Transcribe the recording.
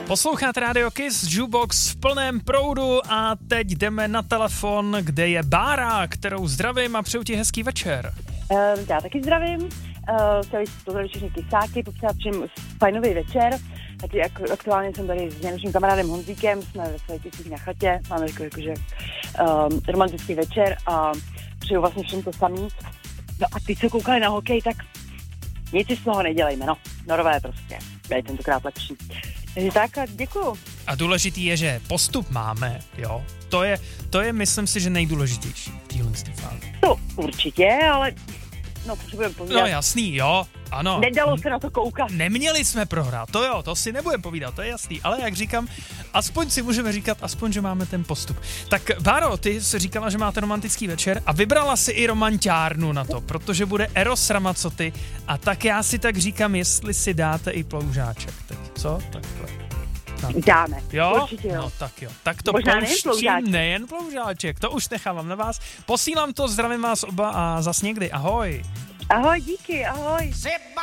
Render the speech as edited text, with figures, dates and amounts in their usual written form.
Posloucháte Radio Kiss, Jukebox v plném proudu a teď jdeme na telefon, kde je Bára, kterou zdravím a přeju ti hezký večer. Já taky zdravím, chtěli pozdravit všechny kysáky, popřát všem fajnový večer. Taky aktuálně jsem tady s naším kamarádem Honzíkem, jsme ve své tisíc na chatě, máme jakože romantický večer a přeju vlastně všem to samý. No a ty, co koukali na hokej, tak nic si z toho nedělejme, no. Norové prostě, je tentokrát lepší. Takže tak a děkuju. A důležitý je, že postup máme, jo. To je myslím si, že nejdůležitější v téhle fázi. To určitě, ale no potřebujeme povídat. No jasný, jo, ano. Nedalo se na to koukat. Neměli jsme prohrát, to jo, to si nebudeme povídat, to je jasný, ale jak říkám, aspoň si můžeme říkat, aspoň, že máme ten postup. Tak Báro, ty jsi říkala, že máte romantický večer a vybrala si i romanťárnu na to, protože bude Eros Ramazzotti a tak já si tak říkám, jestli si dáte i ploužáček teď, co? Takhle. Dáme, jo? Určitě jo. No tak jo, tak to možná nejen ploužáček, to už nechávám na vás. Posílám to, zdravím vás oba a zas někdy, ahoj. Ahoj, díky, ahoj.